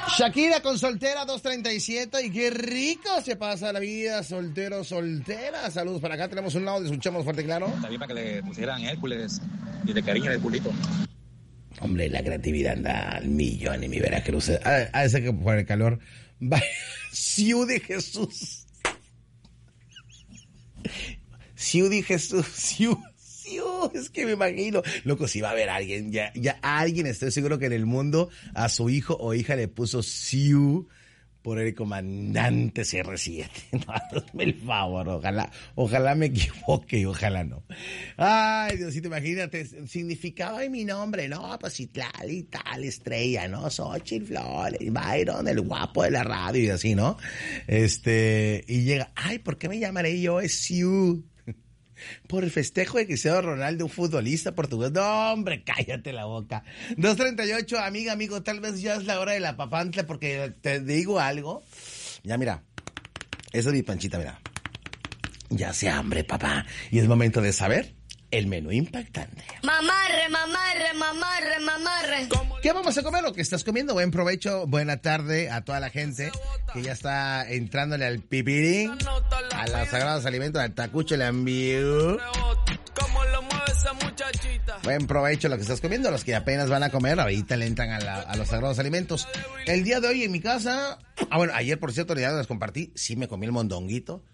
Shakira con Soltera 237 y qué rico se pasa la vida, soltero, soltera. Saludos para acá, tenemos un lado, escuchamos fuerte y claro. También para que le pusieran Hércules y de cariño el culito. Hombre, la creatividad anda al millón en mi Veracruz. A ese que por el calor. Ciudad de Jesús. Ciudad de Jesús. Ciudad. Es que me imagino, loco, si va a haber alguien, ya alguien, estoy seguro que en el mundo a su hijo o hija le puso Siu por el comandante CR7. No, hazme el favor, ojalá me equivoque, ojalá no. Ay, Diosito, imagínate, significaba mi nombre, no, pues y tal estrella, ¿no? Xochitl Flores, Byron, el guapo de la radio y así, ¿no? Y llega, ay, ¿por qué me llamaré yo? Es Siu. Por el festejo de Cristiano Ronaldo, un futbolista portugués. No, hombre, cállate la boca. 2:38, amigo, tal vez ya es la hora de la papantla, porque te digo algo. Ya, mira, esa es mi panchita, mira. Ya hace hambre, papá. Y es momento de saber el menú impactante. Mamarre. ¿Qué vamos a comer? Lo que estás comiendo. Buen provecho, buena tarde a toda la gente que ya está entrándole al pipirín, a los sagrados alimentos, al tacucho, le envío. Buen provecho lo que estás comiendo. Los que apenas van a comer, ahorita le entran a los sagrados alimentos. El día de hoy en mi casa, bueno, ayer por cierto ya les compartí, sí me comí el mondonguito.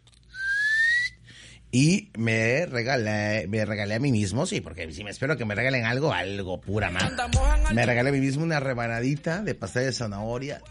Y me regalé a mí mismo, sí, porque si me espero que me regalen algo pura más. Me regalé a mí mismo una rebanadita de pastel de zanahoria.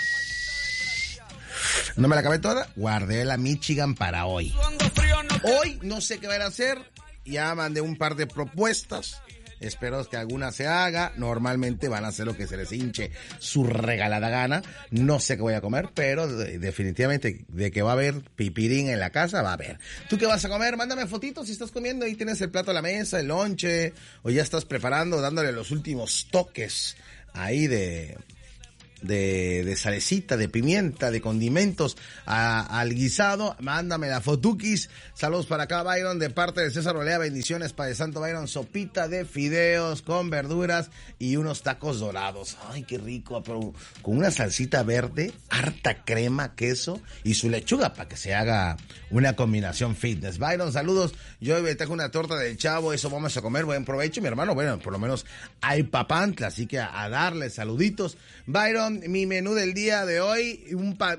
No me la acabé toda, guardé la Michigan para hoy. Hoy no sé qué van a hacer, ya mandé un par de propuestas. Espero que alguna se haga. Normalmente van a hacer lo que se les hinche su regalada gana. No sé qué voy a comer, pero definitivamente de que va a haber pipirín en la casa, va a haber. ¿Tú qué vas a comer? Mándame fotitos si estás comiendo. Ahí tienes el plato a la mesa, el lonche, o ya estás preparando, dándole los últimos toques ahí de salecita, de pimienta, de condimentos al guisado. Mándame la fotuquis. Saludos para acá, Byron, de parte de César Olea. Bendiciones, Padre Santo Byron. Sopita de fideos con verduras y unos tacos dorados. Ay, qué rico, pero con una salsita verde, harta crema, queso y su lechuga para que se haga una combinación fitness. Byron, saludos. Yo me traje una torta del Chavo, eso vamos a comer. Buen provecho, mi hermano. Bueno, por lo menos hay papantla, así que a darle saluditos. Byron, mi menú del día de hoy, un pan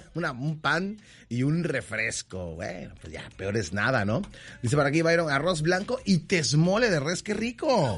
y un refresco. Bueno, pues ya, peor es nada, ¿no? Dice por aquí, Byron, arroz blanco y tesmole de res, qué rico.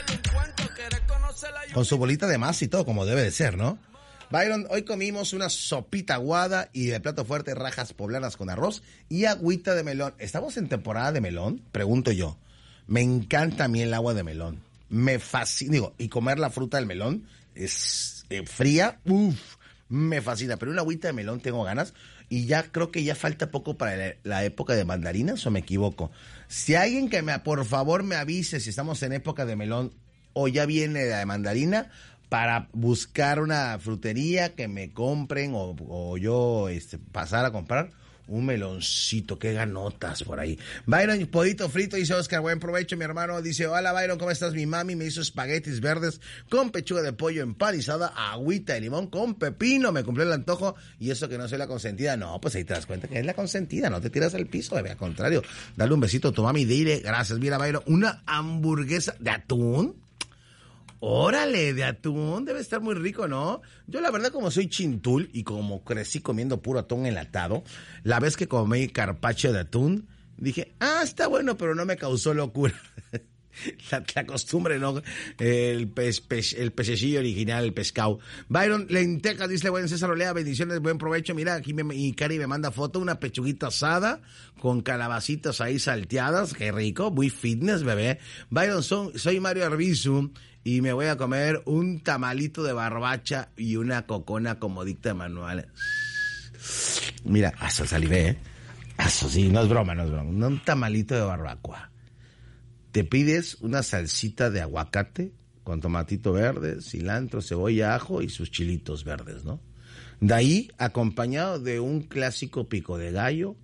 Con su bolita de masa y todo, como debe de ser, ¿no? Byron, hoy comimos una sopita aguada y de plato fuerte rajas poblanas con arroz y agüita de melón. ¿Estamos en temporada de melón? Pregunto yo. Me encanta a mí el agua de melón. Me fascina, digo, y comer la fruta del melón es fría, me fascina, pero una agüita de melón tengo ganas y ya creo que ya falta poco para la época de mandarinas, o me equivoco. Si alguien que por favor me avise si estamos en época de melón o ya viene la de mandarina, para buscar una frutería que me compren o yo pasar a comprar un meloncito, qué ganotas por ahí. Byron, podito frito, dice Oscar, buen provecho, mi hermano. Dice, hola Byron, ¿cómo estás? Mi mami me hizo espaguetis verdes con pechuga de pollo empanizada, agüita de limón con pepino. Me cumplió el antojo y eso que no soy la consentida. No, pues ahí te das cuenta que es la consentida, no te tiras al piso, bebé, al contrario. Dale un besito a tu mami, dile, gracias. Mira, Byron, una hamburguesa de atún. Órale, de atún, debe estar muy rico, ¿no? Yo la verdad, como soy chintul y como crecí comiendo puro atún enlatado, la vez que comí carpaccio de atún, dije, está bueno, pero no me causó locura. La costumbre, ¿no? El pececillo original, el pescado. Byron, lentejas, dice buen César Olea, bendiciones, buen provecho. Mira, aquí mi Cari me manda foto, una pechuguita asada con calabacitas ahí salteadas, qué rico, muy fitness, bebé. Byron, soy Mario Arbizu y me voy a comer un tamalito de barbacha y una cocona como dicta Manuel. Mira, hasta salivé, Eso sí, no es broma. Un tamalito de barbacoa. Te pides una salsita de aguacate con tomatito verde, cilantro, cebolla, ajo y sus chilitos verdes, ¿no? De ahí, acompañado de un clásico pico de gallo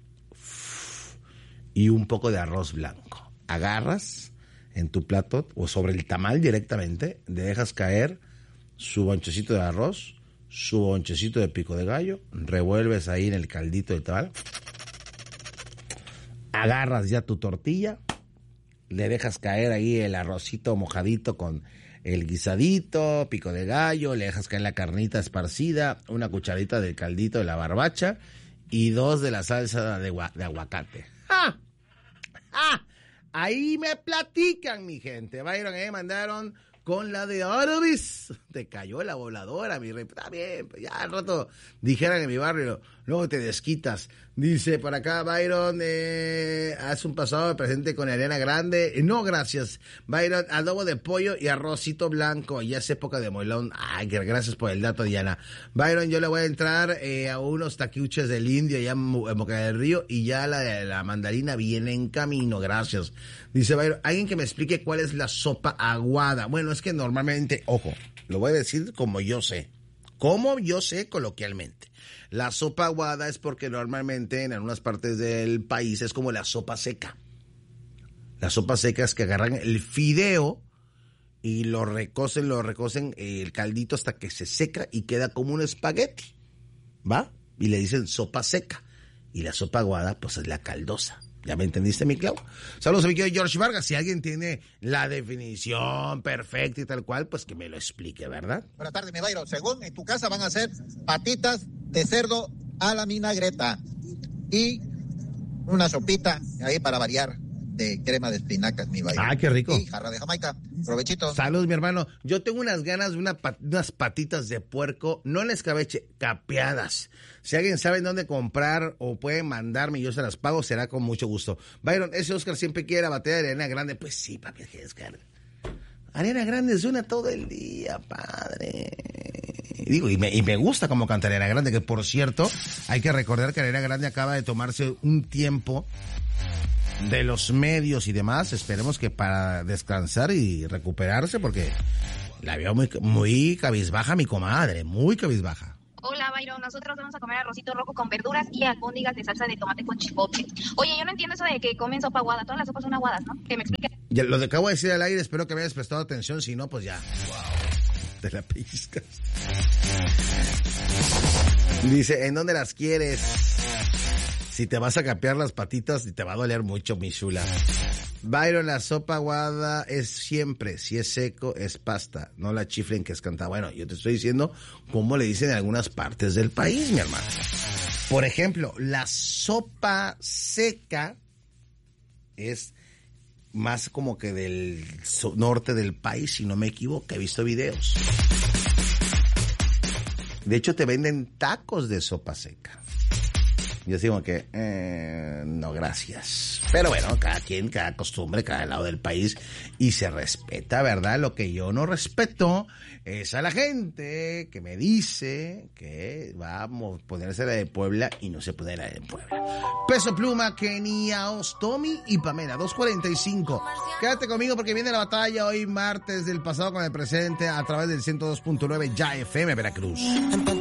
y un poco de arroz blanco. Agarras en tu plato o sobre el tamal directamente, dejas caer su bonchecito de arroz, su bonchecito de pico de gallo, revuelves ahí en el caldito del tabal, agarras ya tu tortilla, le dejas caer ahí el arrocito mojadito con el guisadito, pico de gallo, le dejas caer la carnita esparcida, una cucharadita del caldito de la barbacha y 2 de la salsa de aguacate. ¡Ah! ¡Ah! Ahí me platican, mi gente. Byron, me mandaron con la de Arby's. Te cayó la voladora, mi rey. Está bien, pues ya al rato dijeran en mi barrio, luego te desquitas. Dice por acá, Byron, haz un pasado de presente con Ariana Grande. No, gracias. Byron, adobo de pollo y arrocito blanco. Ya es época de melón. Ay, gracias por el dato, Diana. Byron, yo le voy a entrar a unos taquiuches del Indio allá en Boca del Río y ya la mandarina viene en camino. Gracias. Dice Byron, alguien que me explique cuál es la sopa aguada. Bueno, es que normalmente, ojo, lo voy a decir como yo sé coloquialmente. La sopa aguada es porque normalmente en algunas partes del país es como la sopa seca. La sopa seca es que agarran el fideo y lo recocen el caldito hasta que se seca y queda como un espagueti, ¿va? Y le dicen sopa seca. Y la sopa aguada, pues es la caldosa. ¿Ya me entendiste, mi Clau? Saludos a mi querido George Vargas. Si alguien tiene la definición perfecta y tal cual, pues que me lo explique, ¿verdad? Buenas tardes, mi Byron. Según en tu casa van a hacer patitas de cerdo a la vinagreta y una sopita ahí para variar de crema de espinacas, mi Byron. Ah, qué rico. Y jarra de Jamaica. Provechito. Saludos, mi hermano. Yo tengo unas ganas de unas patitas de puerco, no en escabeche, capeadas. Si alguien sabe dónde comprar o puede mandarme y yo se las pago, será con mucho gusto. Byron, ese Oscar siempre quiere la batalla de Ariana Grande. Pues sí, papi, es que Oscar. Ariana Grande suena todo el día, padre. Digo, y me gusta como canta Ariana Grande, que por cierto, hay que recordar que Ariana Grande acaba de tomarse un tiempo de los medios y demás. Esperemos que para descansar y recuperarse, porque la veo muy cabizbaja mi comadre, muy cabizbaja. Hola, Byron, nosotros vamos a comer arrocito rojo con verduras y albóndigas de salsa de tomate con chipotle. Oye, yo no entiendo eso de que comen sopa aguada, todas las sopas son aguadas, ¿no? Que me explique. Ya, lo que acabo de decir al aire, espero que me hayas prestado atención, si no, pues ya. Te la pellizcas. Dice, ¿en dónde las quieres? Si te vas a capear las patitas, te va a doler mucho, mi chula. Byron, la sopa aguada es siempre, si es seco, es pasta. No la chiflen que es cantada. Bueno, yo te estoy diciendo cómo le dicen en algunas partes del país, mi hermano. Por ejemplo, la sopa seca es más como que del norte del país, si no me equivoco, he visto videos. De hecho, te venden tacos de sopa seca. Yo digo que, no, gracias. Pero bueno, cada quien, cada costumbre, cada lado del país, y se respeta, ¿verdad? Lo que yo no respeto es a la gente que me dice que va a ponerse la de Puebla y no se pone la de Puebla. Peso Pluma, Kenia, Ostomi y Pamela, 2:45. Quédate conmigo porque viene la batalla hoy martes del pasado con el presente a través del 102.9 Ya FM Veracruz.